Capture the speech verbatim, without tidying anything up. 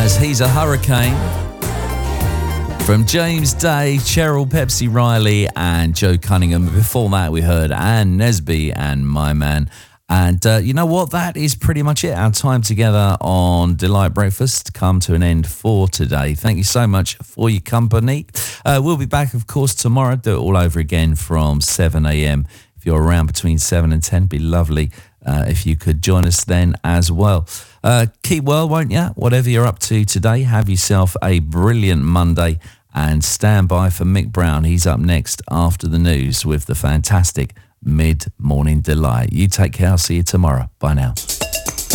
as He's a Hurricane. From James Day, Cheryl Pepsi Riley and Joe Cunningham. Before that we heard Ann Nesby and My Man. And uh, you know what? That is pretty much it. Our time together on Delight Breakfast come to an end for today. Thank you so much for your company. Uh, we'll be back, of course, tomorrow. Do it all over again from seven a.m. If you're around between seven and ten, it'd be lovely uh, if you could join us then as well. Uh, keep well, won't you? Whatever you're up to today, have yourself a brilliant Monday and stand by for Mick Brown. He's up next after the news with the fantastic Mid-Morning Delight. You take care. I'll see you tomorrow. Bye now.